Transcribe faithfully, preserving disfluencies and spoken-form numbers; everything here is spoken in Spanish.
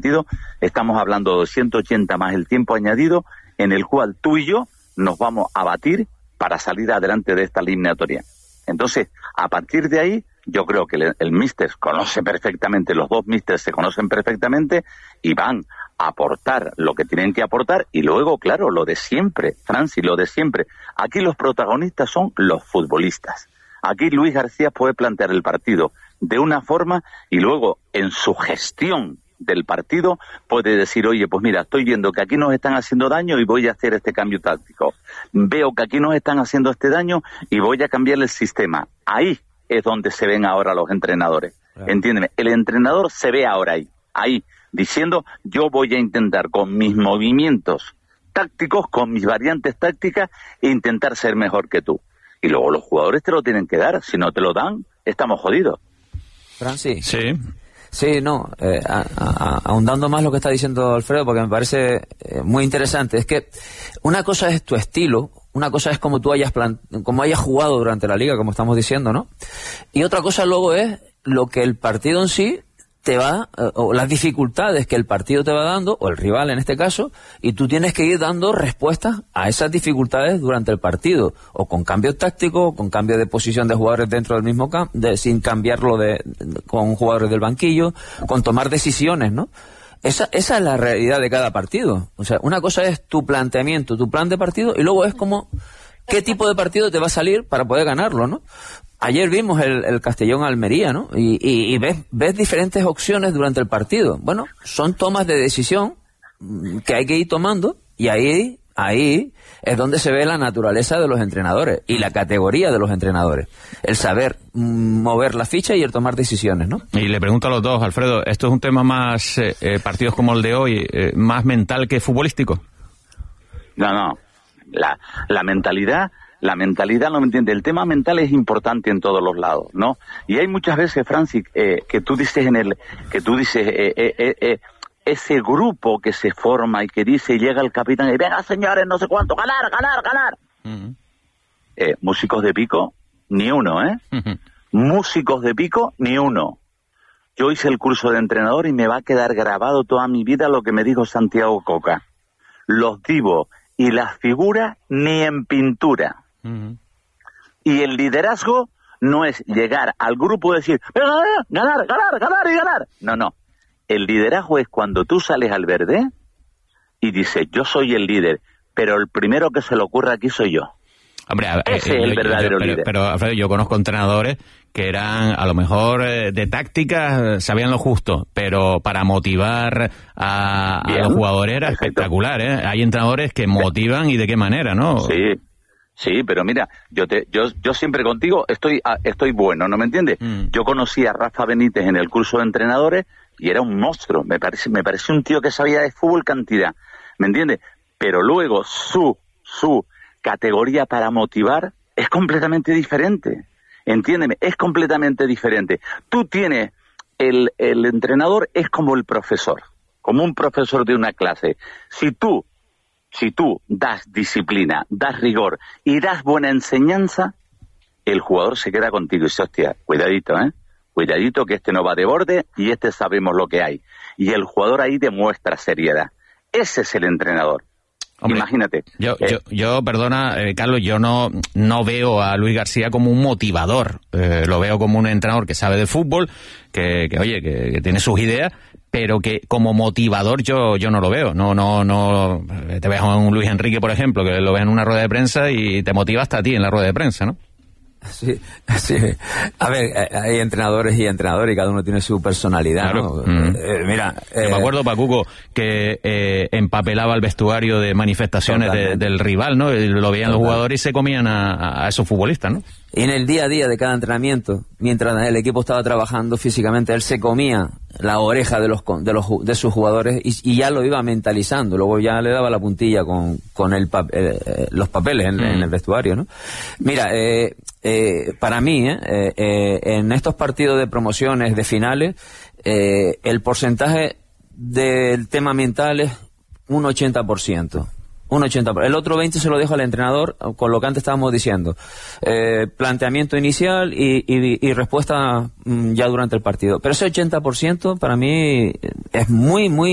sentido, estamos hablando de ciento ochenta más el tiempo añadido, en el cual tú y yo nos vamos a batir para salir adelante de esta eliminatoria. Entonces, a partir de ahí, yo creo que el, el míster conoce perfectamente, los dos místers se conocen perfectamente y van a aportar lo que tienen que aportar y luego, claro, lo de siempre, Francis, lo de siempre. Aquí los protagonistas son los futbolistas. Aquí Luis García puede plantear el partido de una forma y luego en su gestión del partido puede decir, oye, pues mira, estoy viendo que aquí nos están haciendo daño y voy a hacer este cambio táctico. Veo que aquí nos están haciendo este daño y voy a cambiar el sistema. Ahí es donde se ven ahora los entrenadores. Claro. Entiéndeme, el entrenador se ve ahora ahí, ahí, diciendo, yo voy a intentar con mis movimientos tácticos, con mis variantes tácticas, e intentar ser mejor que tú. Y luego los jugadores te lo tienen que dar, si no te lo dan, estamos jodidos. Francis. Sí. Sí, no, eh, a, a, ahondando más lo que está diciendo Alfredo, porque me parece eh, muy interesante, es que una cosa es tu estilo, una cosa es como tú hayas plan, como hayas jugado durante la liga, como estamos diciendo, ¿no? Y otra cosa luego es lo que el partido en sí te va, eh, o las dificultades que el partido te va dando, o el rival en este caso, y tú tienes que ir dando respuestas a esas dificultades durante el partido, o con cambios tácticos, o con cambio de posición de jugadores dentro del mismo campo, de, sin cambiarlo de, de, con jugadores del banquillo, con tomar decisiones, ¿no? Esa, esa es la realidad de cada partido. O sea, una cosa es tu planteamiento, tu plan de partido, y luego es como qué tipo de partido te va a salir para poder ganarlo, ¿no? Ayer vimos el, el Castellón-Almería, ¿no? Y, y, y ves, ves diferentes opciones durante el partido. Bueno, son tomas de decisión que hay que ir tomando y ahí, ahí es donde se ve la naturaleza de los entrenadores y la categoría de los entrenadores. El saber mm, mover la ficha y el tomar decisiones, ¿no? Y le pregunto a los dos, Alfredo, ¿esto es un tema más, eh, eh, partidos como el de hoy, eh, más mental que futbolístico? No, no. La, la mentalidad... La mentalidad, no me entiende, el tema mental es importante en todos los lados, ¿no? Y hay muchas veces, Francis, eh, que tú dices en el, que tú dices, eh, eh, eh, eh, ese grupo que se forma y que dice, y llega el capitán y venga señores, no sé cuánto, ganar, ganar, ganar. Uh-huh. Eh, músicos de pico, ni uno, ¿eh? Uh-huh. Músicos de pico, ni uno. Yo hice el curso de entrenador y me va a quedar grabado toda mi vida lo que me dijo Santiago Coca. Los divos y las figuras ni en pintura. Uh-huh. Y el liderazgo no es llegar al grupo y decir ganar, ganar, ganar, ganar y ganar. No, no. El liderazgo es cuando tú sales al verde y dices, yo soy el líder, pero el primero que se le ocurra aquí soy yo. Hombre, a, ese eh, es el yo, verdadero yo, pero, líder. Pero, Alfredo, yo conozco entrenadores que eran, a lo mejor, eh, de táctica, sabían lo justo, pero para motivar a, a los jugadores era perfecto. Espectacular, ¿eh? Hay entrenadores que motivan y de qué manera, ¿no? Sí. Sí, pero mira, yo te, yo, yo siempre contigo estoy, estoy bueno, ¿no me entiendes? Mm. Yo conocí a Rafa Benítez en el curso de entrenadores y era un monstruo, me parece, me parece un tío que sabía de fútbol cantidad, ¿me entiendes? Pero luego su, su categoría para motivar es completamente diferente, entiéndeme, es completamente diferente. Tú tienes, el, el entrenador es como el profesor, como un profesor de una clase. Si tú Si tú das disciplina, das rigor y das buena enseñanza, el jugador se queda contigo y dice, hostia, cuidadito, ¿eh? Cuidadito que este no va de borde y este sabemos lo que hay. Y el jugador ahí demuestra seriedad. Ese es el entrenador. Hombre, imagínate. Yo, eh, yo, yo perdona, eh, Carlos, yo no, no veo a Luis García como un motivador. Eh, lo veo como un entrenador que sabe de fútbol, que, que oye, que, que tiene sus ideas, pero que como motivador yo yo no lo veo. No no no te ves a un Luis Enrique, por ejemplo, que lo ves en una rueda de prensa y te motiva hasta a ti en la rueda de prensa, ¿no? Sí, sí. A ver, hay entrenadores y entrenadores y cada uno tiene su personalidad, claro. ¿No? Mm. Eh, mira, eh, me acuerdo, Pacuco, que eh, empapelaba el vestuario de manifestaciones de, del rival, ¿no? Lo veían los jugadores y se comían a, a esos futbolistas, ¿no? Y en el día a día de cada entrenamiento, mientras el equipo estaba trabajando físicamente, él se comía la oreja de los de los de sus jugadores y, y ya lo iba mentalizando. Luego ya le daba la puntilla con con el eh, los papeles en, mm. en el vestuario, ¿no? Mira, eh, eh, para mí, eh, eh, en estos partidos de promociones, de finales, eh, el porcentaje del tema mental es un ochenta por ciento. Un ochenta por ciento. El otro veinte por ciento se lo dejo al entrenador, con lo que antes estábamos diciendo. Eh, planteamiento inicial y, y, y respuesta mm, ya durante el partido. Pero ese ochenta por ciento para mí es muy, muy